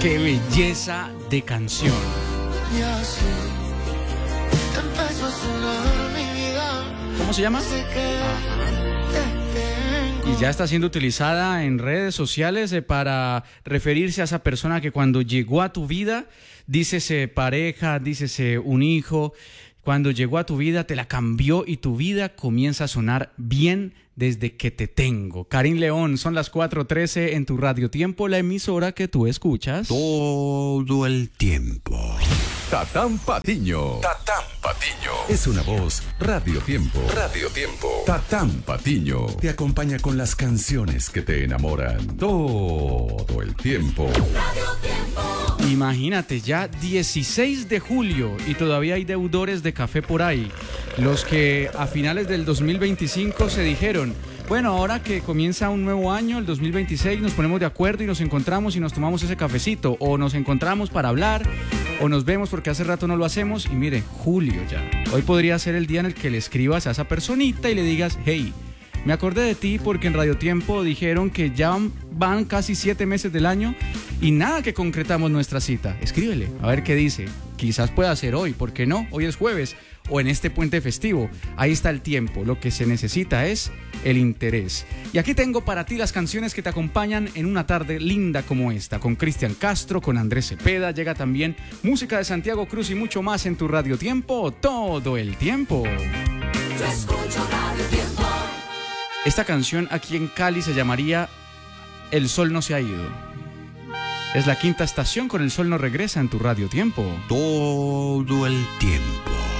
Qué belleza de canción. Y así empezó a sonar mi vida. ¿Cómo se llama? Sé que te tengo. Y ya está siendo utilizada en redes sociales para referirse a esa persona que cuando llegó a tu vida, dícese pareja, dícese un hijo, cuando llegó a tu vida te la cambió y tu vida comienza a sonar bien desde que te tengo. Karim León, son las 4:13 en tu Radio Tiempo, la emisora que tú escuchas todo el tiempo. Tatán Patiño. Tatán Patiño. Es una voz Radio Tiempo. Radio Tiempo. Tatán Patiño. Te acompaña con las canciones que te enamoran todo el tiempo. Radio Tiempo. Imagínate, ya 16 de julio y todavía hay deudores de café por ahí. Los que a finales del 2025 se dijeron, bueno, ahora que comienza un nuevo año, el 2026, nos ponemos de acuerdo y nos encontramos y nos tomamos ese cafecito. O nos encontramos para hablar, o nos vemos porque hace rato no lo hacemos. Y mire, julio ya. Hoy podría ser el día en el que le escribas a esa personita y le digas, hey, me acordé de ti porque en Radio Tiempo dijeron que ya van casi 7 meses del año y nada que concretamos nuestra cita. Escríbele, a ver qué dice. Quizás pueda ser hoy, ¿por qué no? Hoy es jueves o en este puente festivo. Ahí está el tiempo. Lo que se necesita es el interés. Y aquí tengo para ti las canciones que te acompañan en una tarde linda como esta. Con Cristian Castro, con Andrés Cepeda. Llega también música de Santiago Cruz y mucho más en tu Radio Tiempo todo el tiempo. Yo escucho Radio Tiempo. Esta canción aquí en Cali se llamaría El Sol no se ha ido. Es la quinta estación con El Sol no regresa en tu Radio Tiempo. Todo el tiempo.